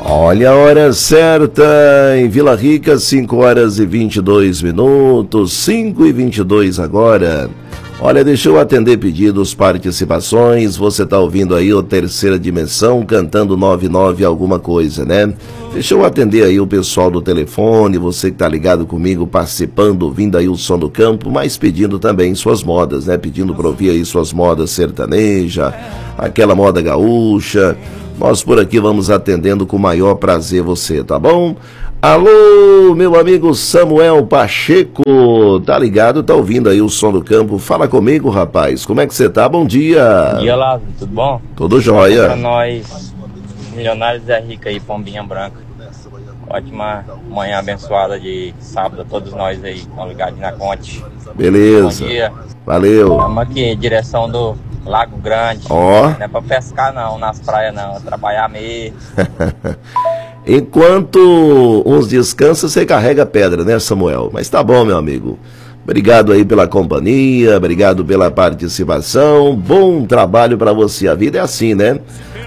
Olha a hora certa, em Vila Rica, 5 horas e 22 minutos, 5 e 22 agora. Olha, deixa eu atender pedidos, participações. Você tá ouvindo aí o Terceira Dimensão cantando 99 alguma coisa, né? Deixa eu atender aí o pessoal do telefone, você que tá ligado comigo, participando, ouvindo aí o som do campo, mas pedindo também suas modas, né? Pedindo pra ouvir aí suas modas sertaneja, aquela moda gaúcha. Nós por aqui vamos atendendo com o maior prazer você, tá bom? Alô, meu amigo Samuel Pacheco, tá ligado? Tá ouvindo aí o som do campo? Fala comigo, rapaz. Como é que você tá? Bom dia. Bom dia, Lázaro. Tudo bom? Tudo jóia. Pra nós, milionários é rica aí, Pombinha Branca. Ótima manhã abençoada de sábado a todos nós aí, estão ligados na Conte. Beleza. Bom dia. Valeu. Estamos aqui em direção do Lago Grande. Ó. Não é pra pescar não, nas praias não, é trabalhar mesmo. Enquanto uns descansam, você carrega pedra, né, Samuel? Mas tá bom, meu amigo. Obrigado aí pela companhia, obrigado pela participação. Bom trabalho pra você. A vida é assim, né?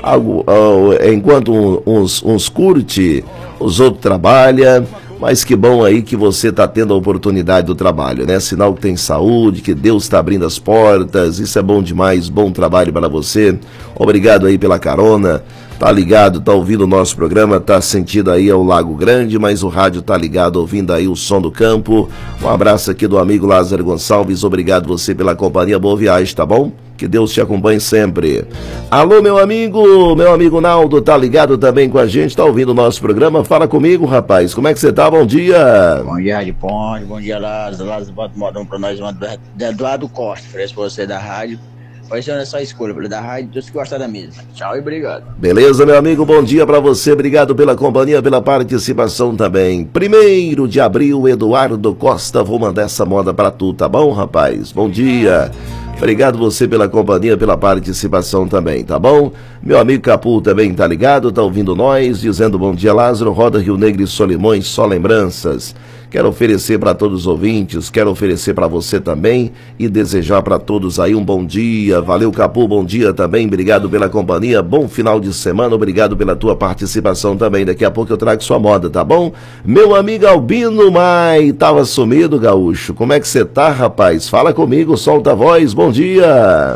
Enquanto uns curte, os outros trabalham. Mas que bom aí que você está tendo a oportunidade do trabalho, né? Sinal que tem saúde, que Deus está abrindo as portas. Isso é bom demais, bom trabalho para você. Obrigado aí pela carona. Tá ligado, tá ouvindo o nosso programa, tá sentido aí ao Lago Grande, mas o rádio tá ligado, ouvindo aí o som do campo. Um abraço aqui do amigo Lázaro Gonçalves, obrigado você pela companhia, boa viagem, tá bom? Que Deus te acompanhe sempre. Alô, meu amigo Naldo, tá ligado também com a gente, tá ouvindo o nosso programa? Fala comigo, rapaz, como é que você tá? Bom dia. Bom dia, de Ponte, bom dia, Lázaro. Lázaro, bota modão pra nós, de Eduardo Costa, oferece pra você da rádio. Vai ser essa escolha, pelo da rádio, Deus que gosta da mesma. Tchau e obrigado. Beleza, meu amigo, bom dia pra você, obrigado pela companhia, pela participação também. 1º de abril, Eduardo Costa, vou mandar essa moda pra tu, tá bom, rapaz? Bom dia. Obrigado você pela companhia, pela participação também, tá bom? Meu amigo Capu também tá ligado, tá ouvindo nós, dizendo bom dia, Lázaro, Roda Rio Negro e Solimões, só lembranças. Quero oferecer para todos os ouvintes, quero oferecer para você também e desejar para todos aí um bom dia. Valeu, Capu, bom dia também, obrigado pela companhia, bom final de semana, obrigado pela tua participação também. Daqui a pouco eu trago sua moda, tá bom? Meu amigo Albino Mai, tava sumido, gaúcho. Como é que você tá, rapaz? Fala comigo, solta a voz, bom dia.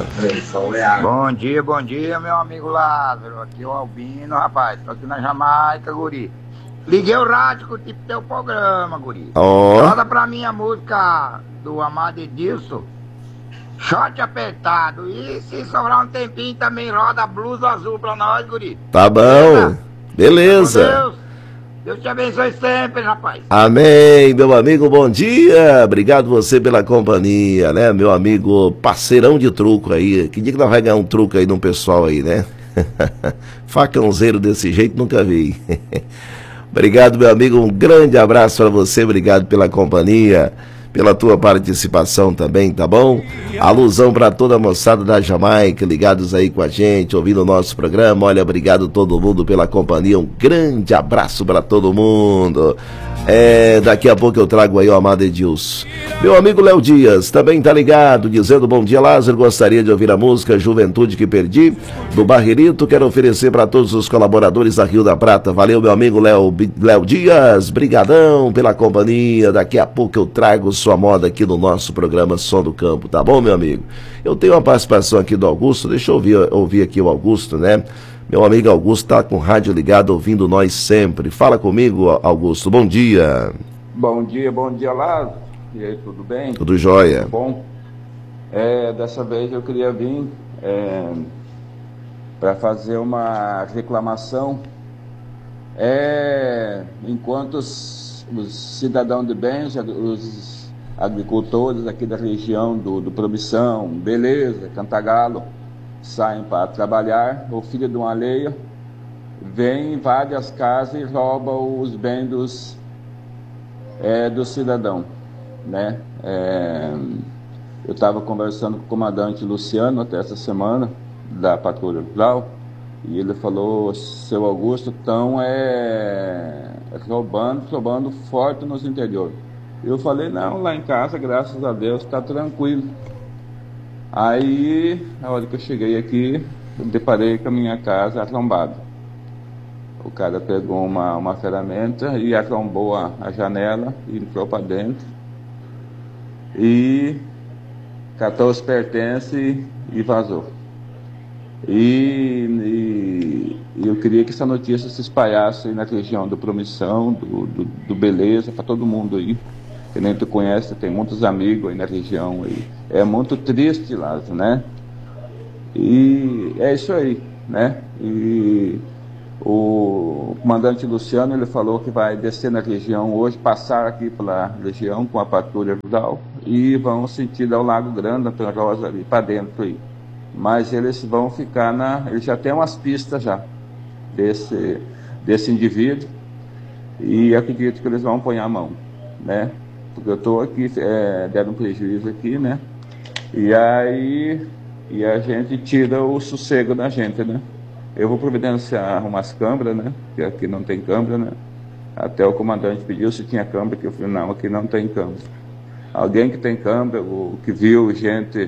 Bom dia, meu amigo Lázaro. Aqui é o Albino, rapaz. Tô aqui na Jamaica, guri. Liguei o rádio com o tipo teu programa, guri. Roda pra mim a música do Amado Edilson, Short Apertado. E se sobrar um tempinho também roda Blues Azul pra nós, guri. Tá bom, beleza. Deus te abençoe sempre, rapaz. Amém, meu amigo, bom dia. Obrigado você pela companhia, né? Meu amigo parceirão de truco aí. Que dia que nós vamos ganhar um truco aí de um pessoal aí, né? Facãozeiro desse jeito nunca vi. Obrigado, meu amigo, um grande abraço para você, obrigado pela companhia, pela tua participação também, tá bom? Alusão para toda a moçada da Jamaica, ligados aí com a gente, ouvindo o nosso programa. Olha, obrigado todo mundo pela companhia, um grande abraço para todo mundo. Daqui a pouco eu trago aí o Amado Edilson. Meu amigo Léo Dias também tá ligado, dizendo bom dia, Lázaro, gostaria de ouvir a música Juventude que Perdi, do Barreirito, quero oferecer para todos os colaboradores da Rio da Prata. Valeu, meu amigo Léo Dias, brigadão pela companhia. Daqui a pouco eu trago sua moda aqui no nosso programa Som do Campo, tá bom, meu amigo? Eu tenho uma participação aqui do Augusto, deixa eu ouvir aqui o Augusto, né? Meu amigo Augusto tá com o rádio ligado, ouvindo nós sempre. Fala comigo, Augusto, bom dia. Bom dia, Lázaro. E aí, tudo bem? Tudo jóia. Bom, dessa vez eu queria vir para fazer uma reclamação. Enquanto os cidadãos de bem, os agricultores aqui da região do Promissão, Beleza, Cantagalo, saem para trabalhar, o filho de uma alheia vem, invade as casas e rouba os bens do cidadão, né? Eu estava conversando com o comandante Luciano até essa semana, da Patrulha Rural, e ele falou, seu Augusto, estão roubando forte nos interiores. Eu falei, não, lá em casa, graças a Deus, está tranquilo. Aí, na hora que eu cheguei aqui, eu deparei com a minha casa arrombada. O cara pegou uma ferramenta e arrombou a janela e entrou para dentro. E catou os pertences e vazou. E eu queria que essa notícia se espalhasse aí na região do Promissão, do Beleza, para todo mundo aí. Que nem tu conhece, tem muitos amigos aí na região aí. É muito triste, Lázaro, né? E é isso aí, né? E o comandante Luciano, ele falou que vai descer na região hoje, passar aqui pela região com a patrulha rural e vão sentido ao Lago Grande, Antônio Rosa ali, para dentro aí. Mas eles vão ficar eles já têm umas pistas já desse indivíduo e acredito que eles vão pôr a mão, né? Porque eu estou aqui, deram um prejuízo aqui, né? E aí a gente tira o sossego da gente, né? Eu vou providenciar umas câmeras, né? Porque aqui não tem câmera, né? Até o comandante pediu se tinha câmera, que eu falei, não, aqui não tem câmera. Alguém que tem câmera, ou que viu gente...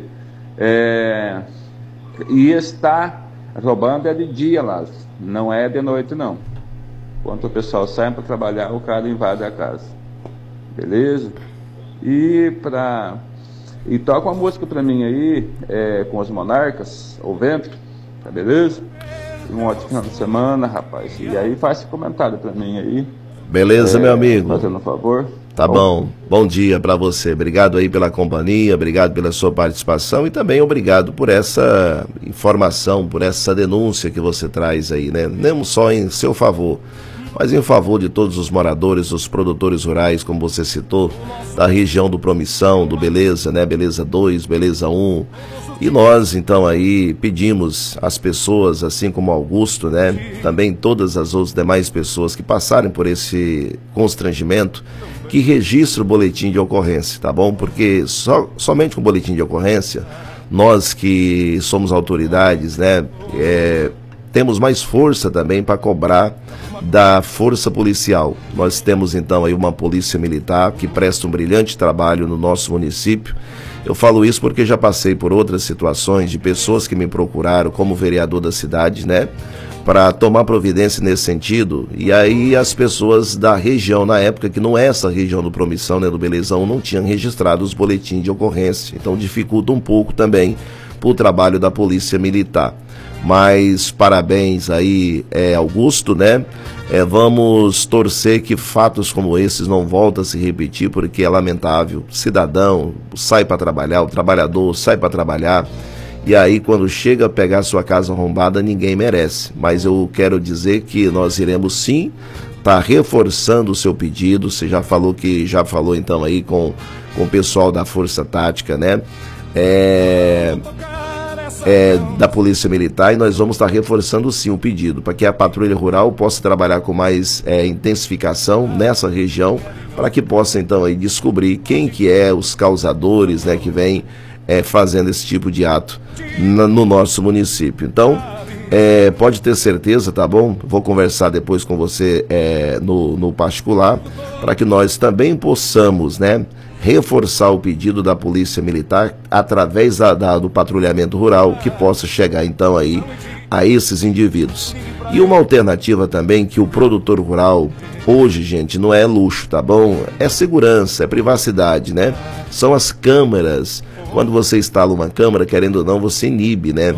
E está roubando é de dia, Lázaro, não é de noite, não. Quando o pessoal sai para trabalhar, o cara invade a casa. Beleza? E toca uma música para mim aí, com os Monarcas, O Vento, tá beleza? Um ótimo final de semana, rapaz. E aí faz esse comentário para mim aí. Beleza, meu amigo. Fazendo um favor. Tá bom. Bom dia para você. Obrigado aí pela companhia, obrigado pela sua participação e também obrigado por essa informação, por essa denúncia que você traz aí, né? Não só em seu favor, mas em favor de todos os moradores, os produtores rurais, como você citou, da região do Promissão, do Beleza, né? Beleza 2, Beleza 1. E nós, então, aí pedimos às pessoas, assim como Augusto, né? Também todas as outras demais pessoas que passarem por esse constrangimento, que registre o boletim de ocorrência, tá bom? Porque somente com o boletim de ocorrência, nós que somos autoridades, né? Temos mais força também para cobrar da força policial. Nós temos então aí uma polícia militar que presta um brilhante trabalho no nosso município. Eu falo isso porque já passei por outras situações de pessoas que me procuraram como vereador da cidade, né, para tomar providência nesse sentido. E aí as pessoas da região, na época que não é essa região do Promissão, né, do Belezão, não tinham registrado os boletins de ocorrência. Então dificulta um pouco também para o trabalho da polícia militar. Mas parabéns aí, Augusto, né? Vamos torcer que fatos como esses não voltem a se repetir, porque é lamentável. O cidadão sai para trabalhar, o trabalhador sai para trabalhar, e aí quando chega a pegar sua casa arrombada, ninguém merece. Mas eu quero dizer que nós iremos sim estar reforçando o seu pedido. Você já falou então aí com o pessoal da Força Tática, né? Da Polícia Militar, e nós vamos estar reforçando sim o pedido para que a Patrulha Rural possa trabalhar com mais intensificação nessa região, para que possa então aí descobrir quem que os causadores, né, que vem fazendo esse tipo de ato no nosso município. Então, pode ter certeza, tá bom? Vou conversar depois com você no particular, para que nós também possamos, né, reforçar o pedido da Polícia Militar através do patrulhamento rural, que possa chegar então aí a esses indivíduos. E uma alternativa também que o produtor rural hoje, gente, não é luxo, tá bom? É segurança, é privacidade, né? São as câmeras. Quando você instala uma câmera, querendo ou não, você inibe, né,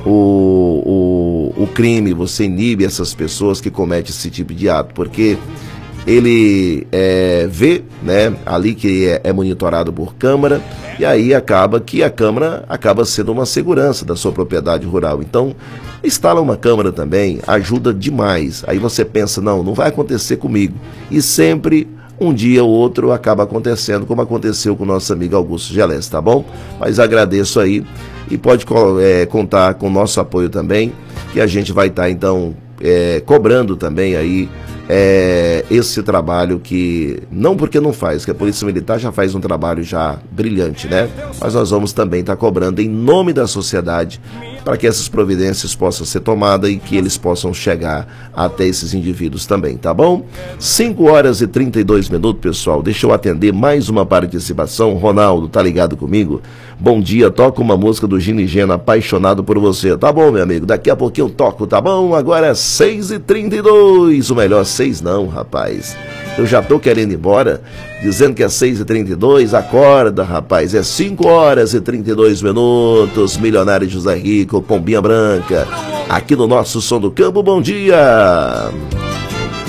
o crime, você inibe essas pessoas que cometem esse tipo de ato, porque ele vê, né, ali que é monitorado por câmera, e aí acaba que a câmera acaba sendo uma segurança da sua propriedade rural. Então, instala uma câmera também, ajuda demais. Aí você pensa, não vai acontecer comigo. E sempre, um dia ou outro, acaba acontecendo, como aconteceu com o nosso amigo Augusto Gelés, tá bom? Mas agradeço aí, e pode contar com o nosso apoio também, que a gente vai estar, então, cobrando também aí esse trabalho, que não porque não faz, que a Polícia Militar já faz um trabalho já brilhante, né? Mas nós vamos também estar cobrando em nome da sociedade para que essas providências possam ser tomadas e que eles possam chegar até esses indivíduos também, tá bom? 5 horas e 32 minutos, pessoal. Deixa eu atender mais uma participação. Ronaldo, tá ligado comigo? Bom dia, toca uma música do Gino e Gena, Apaixonado por Você. Tá bom, meu amigo, daqui a pouquinho eu toco, tá bom? Agora é 6h32, o melhor 6 não, rapaz. Eu já tô querendo ir embora, dizendo que é 6h32, acorda, rapaz, é 5 horas e 32 minutos, Milionário José Rico, Pombinha Branca, aqui no nosso Som do Campo, bom dia!